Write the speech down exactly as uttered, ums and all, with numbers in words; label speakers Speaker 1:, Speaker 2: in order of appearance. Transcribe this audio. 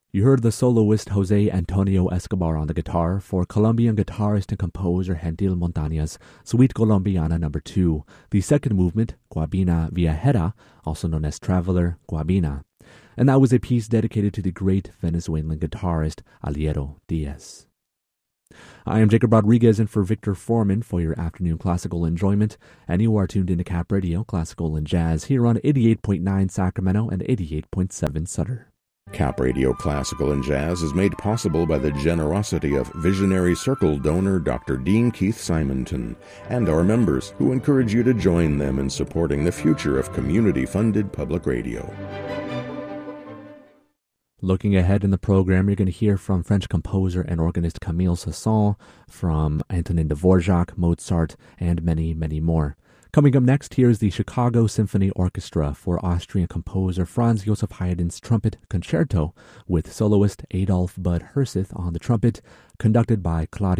Speaker 1: You heard the soloist Jose Antonio Escobar on the guitar for Colombian guitarist and composer Gentil Montaña's Suite Colombiana number two, the second movement, Guabina Viajera, also known as Traveler Guabina. And that was a piece dedicated to the great Venezuelan guitarist Aliero Diaz. I am Jacob Rodriguez, and for Victor Foreman for your afternoon classical enjoyment, and you are tuned into Cap Radio Classical and Jazz here on eighty-eight point nine Sacramento and eighty-eight point seven Sutter.
Speaker 2: Cap Radio Classical and Jazz is made possible by the generosity of Visionary Circle donor Doctor Dean Keith Simonton and our members, who encourage you to join them in supporting the future of community-funded public radio.
Speaker 1: Looking ahead in the program, you're going to hear from French composer and organist Camille Saint-Saëns, from Antonin Dvorak, Mozart, and many, many more. Coming up next, here's the Chicago Symphony Orchestra for Austrian composer Franz Josef Haydn's Trumpet Concerto with soloist Adolf Bud Herseth on the trumpet, conducted by Claudia